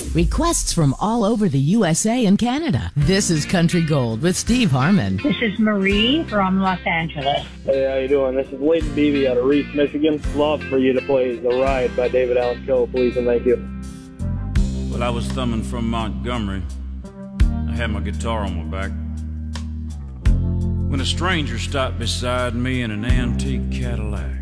Requests from all over the USA and Canada. This is Country Gold with Steve Harmon. This is Marie from Los Angeles. Hey, how you doing? This is Leighton Beebe out of Reese, Michigan. Love for you to play The Ride by David Allan Coe, please, and thank you. Well, I was thumbing from Montgomery. I had my guitar on my back when a stranger stopped beside me in an antique Cadillac.